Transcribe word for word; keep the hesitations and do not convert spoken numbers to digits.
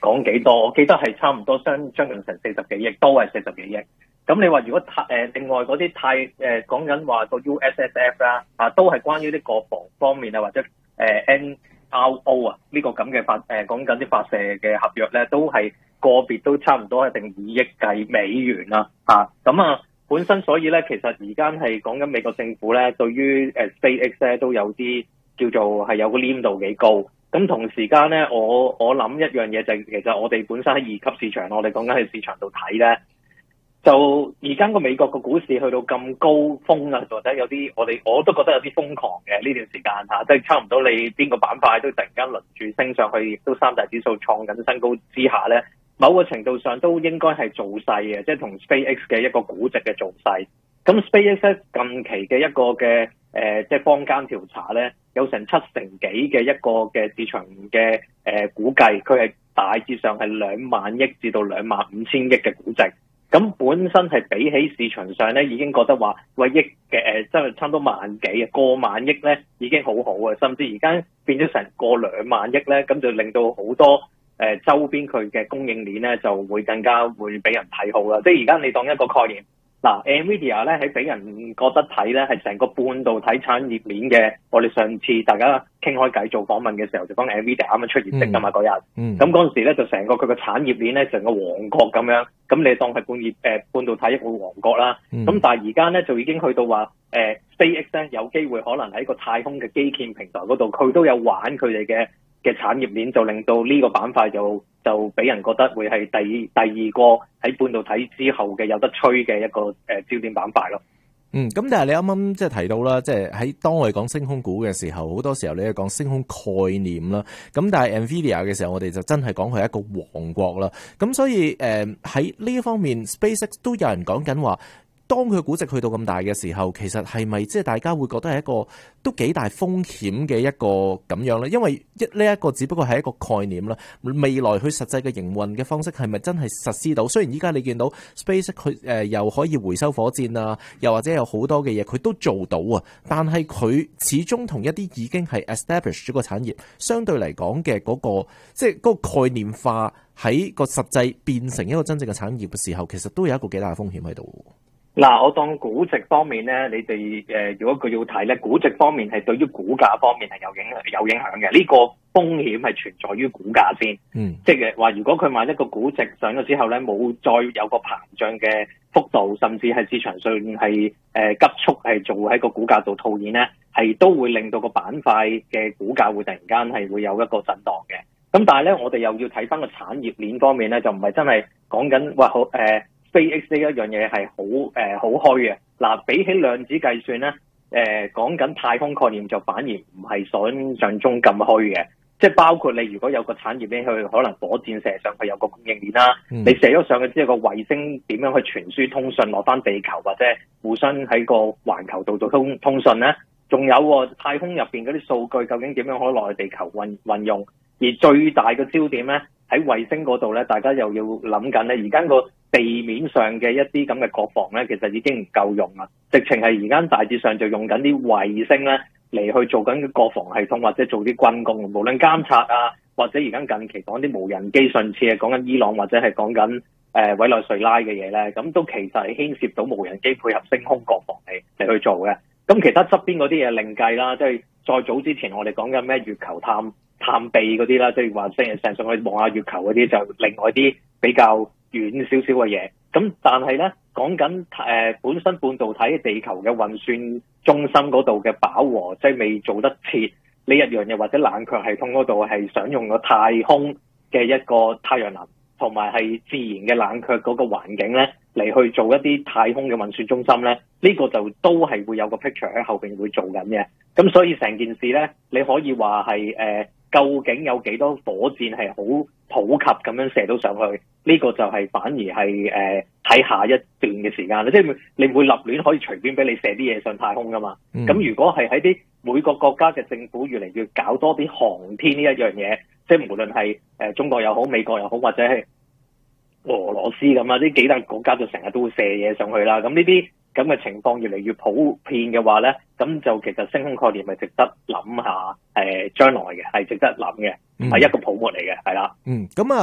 講幾多，我記得係差唔多相將近成四十幾億，都係四十幾億。咁你話如果太誒、呃、另外嗰啲太誒講緊話個 U S S F 啦，啊都係關於啲國防方面啊，或者誒、呃、N R O 啊呢個咁嘅發誒講緊啲發射嘅合約咧，都係個別都差唔多一定以億計美元啦，嚇咁啊本身所以咧，其實而家係講緊美國政府咧，對於誒 SpaceX 咧都有啲叫做係有個黏度幾高。咁同時間咧，我我諗一樣嘢就係、是、其實我哋本身喺二級市場，我哋講緊喺市場度睇咧，就而家個美國個股市去到咁高峰啊，或者有啲我哋我都覺得有啲瘋狂嘅呢段時間嚇，即係差唔多你邊個板塊都突然間輪住升上去，亦都三大指數創緊新高之下咧，某個程度上都應該係造勢嘅，即係同 SpaceX 嘅一個估值嘅造勢。咁 SpaceX 近期嘅一個嘅誒、呃，即係坊間調查咧，有成七成幾嘅一個嘅市場嘅誒、呃、估計，佢係大致上係兩萬億至到兩萬五千億嘅估值。咁本身係比起市場上咧，已經覺得話喂億嘅誒，真係差唔多萬幾啊，過萬億咧已經好好啊，甚至而家變咗成過兩萬億咧，咁就令到好多誒、呃、周邊佢嘅供應鏈咧就會更加會俾人睇好啦。即係而家你當一個概念。嗱 ，Nvidia 咧喺俾人覺得睇咧係成個半導體產業鏈嘅。我哋上次大家傾開偈做訪問嘅時候，就講 Nvidia 啱啱出業績㗎嘛嗰日。咁嗰陣時咧就成個佢個產業鏈咧成個王國咁樣，咁你當係半業誒、呃、半導體一個王國啦。咁、嗯、但係而家咧就已經去到話誒、呃、SpaceX 咧有機會可能喺個太空嘅基建平台嗰度，佢都有玩佢哋嘅嘅產業鏈，就令到呢個板塊就就俾人覺得會係第第二個喺半導體之後嘅有得吹嘅一個誒、呃、焦點板塊咯。 嗯，咁但係你啱啱即係提到啦，即係喺當我哋講升空股嘅時候，好多時候你係講升空概念啦。咁但係 Nvidia 嘅時候，我哋就真係講佢係一個王國啦。咁所以誒喺呢一方面 ，SpaceX 都有人講緊話。當佢估值去到咁大嘅時候，其實係咪即係大家會覺得係一個都幾大風險嘅一個咁樣咧？因為一呢一個只不過係一個概念啦，未來佢實際嘅營運嘅方式係咪真係實施到？雖然依家你見到 SpaceX 佢誒又可以回收火箭啊，又或者有好多嘅嘢佢都做到啊，但係佢始終同一啲已經係 establish 咗個產業，相對嚟講嘅嗰個即係嗰個概念化喺個實際變成一個真正嘅產業嘅時候，其實都有一個幾大嘅風險喺度。 嗱，我當估值方面咧，你哋誒、呃，如果佢要睇咧，估值方面係對於股價方面係有影有影響嘅。呢、這個風險係存在於股價先，嗯，即係話如果佢萬一個估值上咗之後咧，冇再有個膨脹嘅幅度，甚至係市場上係誒、呃、急速係做喺個股價度套現咧，係都會令到個板塊嘅股價會突然間係會有一個震盪嘅。咁但係咧，我哋又要睇翻個產業鏈方面咧，就唔係真係講緊話好誒。呃SpaceX 呢一樣嘢係好誒好虛嘅，嗱、呃、比起量子計算咧，誒講緊太空概念就反而唔係想象中咁虛嘅，即係包括你如果有個產業鏈去可能火箭射上去有個供應鏈啦，嗯、你射咗上去之後個衛星點樣去傳輸通訊落翻地球或者互相喺個環球度做通通訊咧，仲有、哦、太空入邊嗰啲數據究竟點樣可以落去地球運運用？而最大嘅焦點咧喺衛星嗰度咧，大家又要諗緊咧，而家個地面上嘅一啲咁嘅國防咧，其實已經唔夠用啦。直情係而家大致上就用緊啲衛星咧嚟去做緊國防系統或者做啲軍工，無論監察啊，或者而家近期講啲無人機，上次係講緊伊朗或者係講緊誒委內瑞拉嘅嘢咧，咁都其實係牽涉到無人機配合升空國防嚟嚟去做嘅。咁其他側邊嗰啲嘢另計啦，即係再早之前我哋講緊咩月球探探秘嗰啲啦，即係話成日上去望下月球嗰啲，就另外啲比較遠少少嘅嘢。咁但係咧講緊誒本身半導體地球嘅運算中心嗰度嘅飽和，即係未做得切呢一樣嘢，或者冷卻系統嗰度係想用個太空嘅一個太陽能同埋係自然嘅冷卻嗰個環境咧嚟去做一啲太空嘅運算中心咧，呢、這個就都係會有個 picture 喺後邊會做緊嘅。咁所以成件事咧，你可以話係誒究竟有幾多火箭係好普及咁樣射到上去？呢、這個就係反而係誒睇下一段嘅時間啦，即係你唔會立亂可以隨便俾你射啲嘢上太空噶嘛。咁、嗯、如果係喺啲每個國家嘅政府越嚟越搞多啲航天呢一樣嘢，即係無論係誒中國又好、美國又好，或者係俄羅斯咁啊，呢幾大國家就成日都會射嘢上去啦。咁呢啲咁嘅情況越嚟越普遍嘅話咧，咁就其實升空概念係值得諗下，誒將來嘅係值得諗嘅，係、嗯、一個泡沫嚟嘅，係啦。 嗯，咁啊。